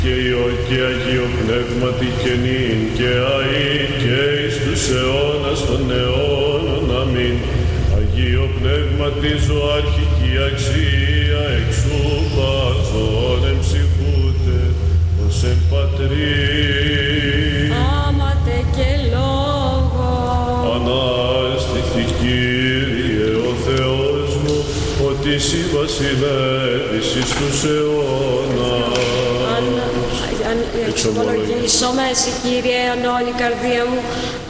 Και Υιό και Αγίο Πνεύματι και νυν και αεί και εις τους αιώνας των αιώνων. Αμήν. Αγίο Πνεύματι ζωάρχικη αξία εξού παζών εμψυχούτε ως εν Πατρί. Άματε και λόγο. Ανάστηθη Κύριε ο Θεός μου, ότι εσύ βασιλεύεις εις τους αιώνας. Εξομολογήσω μέση, Κύριε, εν όλη η καρδία μου,